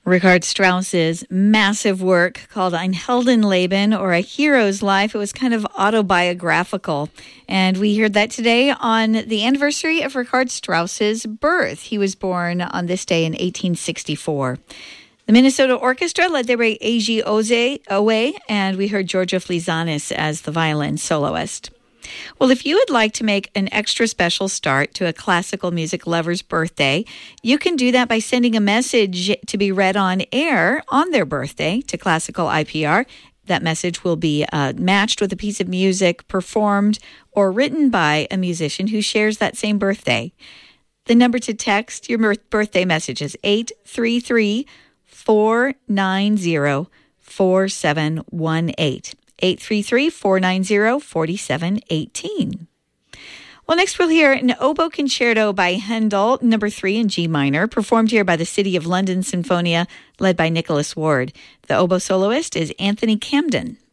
Richard Strauss's massive work called Ein Heldenleben, or A Hero's Life. It was kind of autobiographical. And we heard that today on the anniversary of Richard Strauss's birth. He was born on this day in 1864. The Minnesota Orchestra led their way Eiji Owe, and we heard Giorgio Flizanis as the violin soloist. Well, if you would like to make an extra special start to a classical music lover's birthday, you can do that by sending a message to be read on air on their birthday to Classical IPR. That message will be matched with a piece of music performed or written by a musician who shares that same birthday. The number to text your birthday message is 833-490-4718. 833-490-4718. Well, next we'll hear an oboe concerto by Handel, number 3 in G minor, performed here by the City of London Sinfonia, led by Nicholas Ward. The oboe soloist is Anthony Camden.